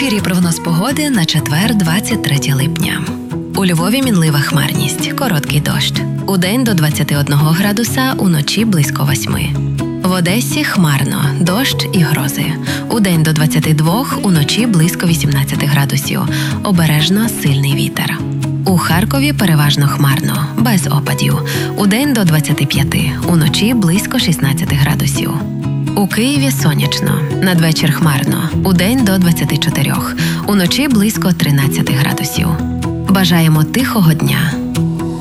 ефірі прогноз погоди на четвер, 23 липня. У Львові мінлива хмарність, короткий дощ. Удень до 21 градуса, уночі близько 8. В Одесі хмарно, дощ і грози. Удень до 22, уночі близько 18 градусів. Обережно сильний вітер. У Харкові переважно хмарно, без опадів. Удень до 25, уночі близько 16 градусів. У Києві сонячно, надвечір хмарно, удень до 24, уночі близько 13 градусів. Бажаємо тихого дня.